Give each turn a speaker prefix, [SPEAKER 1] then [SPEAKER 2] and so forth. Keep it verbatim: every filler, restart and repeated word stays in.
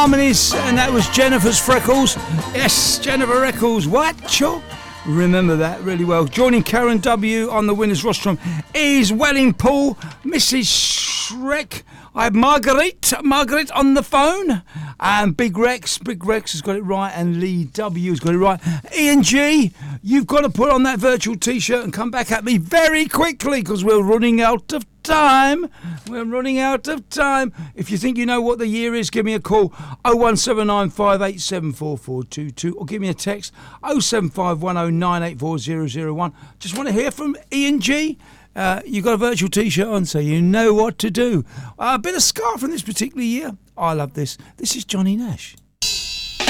[SPEAKER 1] Harmonies, and that was Jennifer's Freckles. Yes, Jennifer Eccles. What? Sure. Remember that really well. Joining Karen W on the winner's rostrum is Welling Paul, Missus Shrek. I have Marguerite, Margaret on the phone, and Big Rex, Big Rex has got it right, and Lee W has got it right. Ian G, you've got to put on that virtual t-shirt and come back at me very quickly because we're running out of time. We're running out of time. If you think you know what the year is, give me a call, oh one seven nine five eight seven four four two two, or give me a text, oh seven five one oh nine eight four zero zero one. Just want to hear from Ian G. Uh, you've got a virtual t-shirt on, so you know what to do. Uh, a bit of scar from this particular year. I love this. This is Johnny Nash.